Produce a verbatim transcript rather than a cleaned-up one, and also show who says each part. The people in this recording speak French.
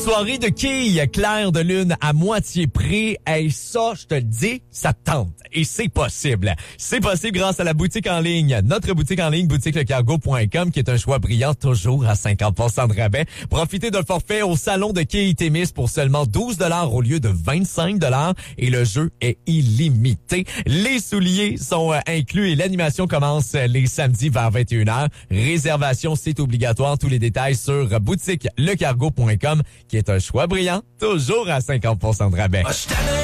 Speaker 1: Soirée de quilles, clair de lune à moitié prix. Et ça, je te le dis, ça te tente. Et c'est possible. C'est possible grâce à la boutique en ligne. Notre boutique en ligne, boutique le cargo point com, qui est un choix brillant, toujours à cinquante pour cent de rabais. Profitez d'un forfait au salon de quilles Témis pour seulement douze dollars au lieu de vingt-cinq dollars. Et le jeu est illimité. Les souliers sont euh, inclus et l'animation commence les samedis vers vingt et une heures. Réservation, c'est obligatoire. Tous les détails sur boutique le cargo point com, qui est un choix brillant, toujours à cinquante pour cent de rabais.